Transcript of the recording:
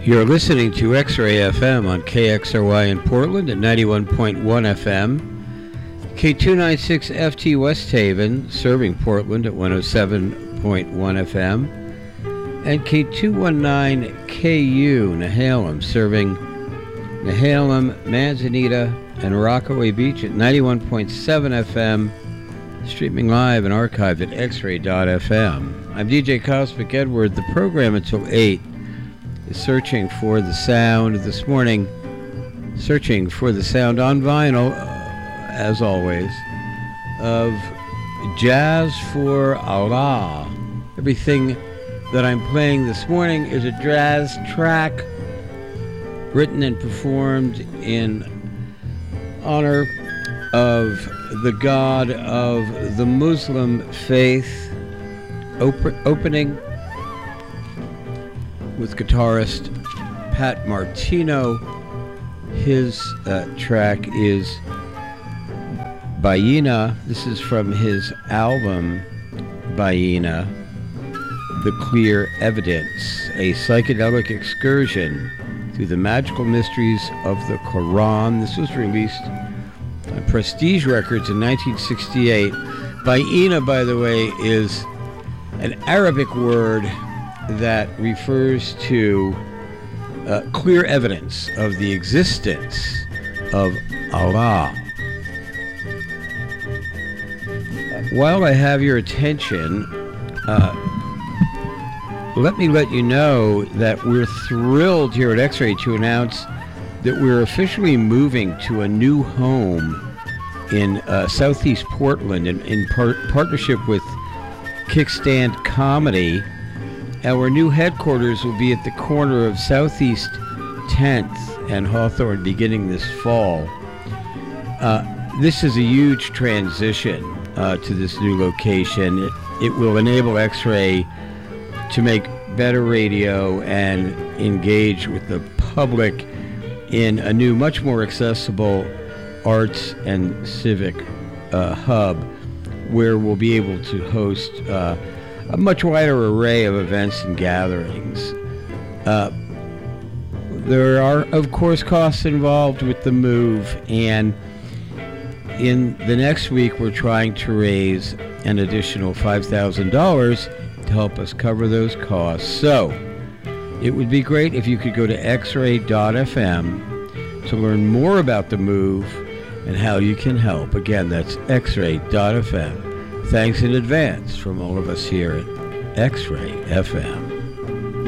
You're listening to X-Ray FM on KXRY in Portland at 91.1 FM, K296FT West Haven, serving Portland at 107.1 FM, and K219KU Nehalem, serving Nehalem, Manzanita, and Rockaway Beach at 91.7 FM, streaming live and archived at xray.fm. I'm DJ Cosmic Edward. The program until 8 is searching for the sound this morning, searching for the sound on vinyl, as always, of Jazz for Allah. Everything that I'm playing this morning is a jazz track written and performed in honor of the God of the Muslim faith, opening with guitarist Pat Martino. His track is Bayina. This is from his album Bayina, The Clear Evidence, a psychedelic excursion through the magical mysteries of the Quran. This was released on Prestige Records in 1968. Bayina, by the way, is an Arabic word that refers to clear evidence of the existence of Allah. While I have your attention, let me let you know that we're thrilled here at X-Ray to announce that we're officially moving to a new home in Southeast Portland in partnership with Kickstand Comedy. Our new headquarters will be at the corner of Southeast 10th and Hawthorne beginning this fall. This is a huge transition to this new location. It will enable X-Ray to make better radio and engage with the public in a new, much more accessible arts and civic hub, where we'll be able to host a much wider array of events and gatherings. There are, of course, costs involved with the move, and in the next week we're trying to raise an additional $5,000 to help us cover those costs. So it would be great if you could go to xray.fm to learn more about the move and how you can help. Again, that's xray.fm. Thanks in advance from all of us here at X-Ray FM.